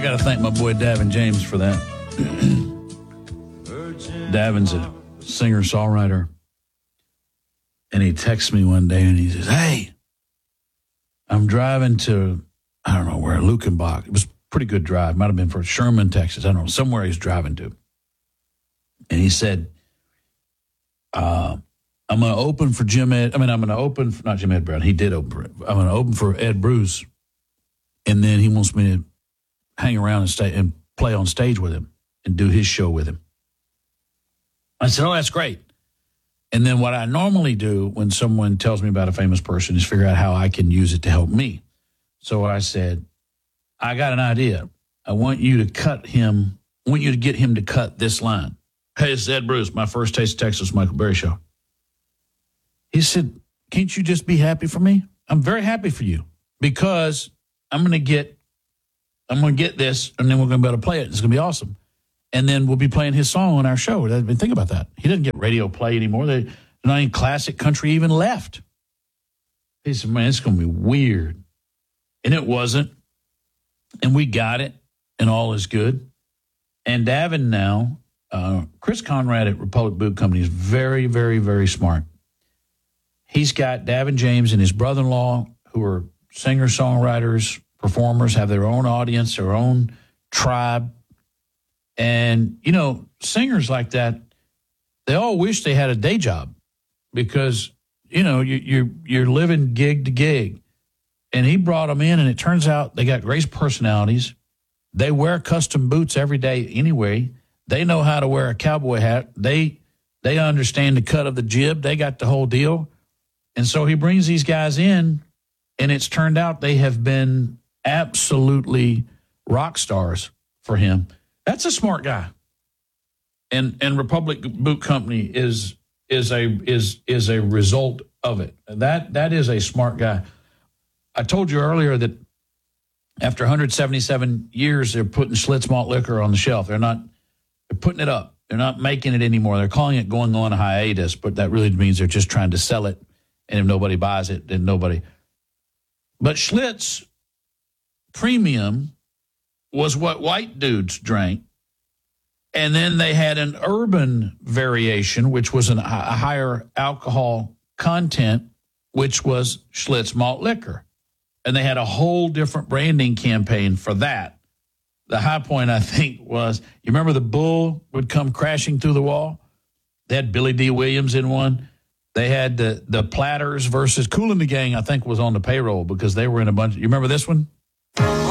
got to thank my boy Davin James for that. Davin's a singer-songwriter. And he texts me one day and he says, hey, I'm driving to, I don't know where, Lukenbach. It was a pretty good drive. Might have been for Sherman, Texas. I don't know, somewhere he's driving to. And he said, I'm going to open for I'm going to open for, not Jim Ed Brown. He did open for it. I'm going to open for Ed Bruce. And then he wants me to hang around and stay and play on stage with him and do his show with him. I said, oh, that's great. And then what I normally do when someone tells me about a famous person is figure out how I can use it to help me. So I said, I got an idea. I want you to get him to cut this line. Hey, it's Ed Bruce, my First Taste of Texas Michael Berry show. He said, can't you just be happy for me? I'm very happy for you because I'm going to get this and then we're going to be able to play it. It's going to be awesome. And then we'll be playing his song on our show. Think about that. He doesn't get radio play anymore. There's not any classic country even left. He said, man, it's going to be weird. And it wasn't. And we got it, and all is good. And Davin now, Chris Conrad at Republic Boot Company is very, very, very smart. He's got Davin James and his brother-in-law who are singer-songwriters, performers, have their own audience, their own tribe. And, you know, singers like that, they all wish they had a day job because, you know, you're living gig to gig. And he brought them in, and it turns out they got great personalities. They wear custom boots every day anyway. They know how to wear a cowboy hat. They understand the cut of the jib. They got the whole deal. And so he brings these guys in, and it's turned out they have been absolutely rock stars for him. That's a smart guy, and Republic Boot Company is a result of it. That is a smart guy. I told you earlier that after 177 years, they're putting Schlitz malt liquor on the shelf. They're putting it up. They're not making it anymore. They're calling it going on a hiatus, but that really means they're just trying to sell it. And if nobody buys it, then nobody. But Schlitz Premium was what white dudes drank. And then they had an urban variation, which was a higher alcohol content, which was Schlitz malt liquor. And they had a whole different branding campaign for that. The high point, I think, was, you remember the bull would come crashing through the wall? They had Billy D. Williams in one. They had the Platters versus Kool and the Gang, I think, was on the payroll because they were in a bunch. You remember this one?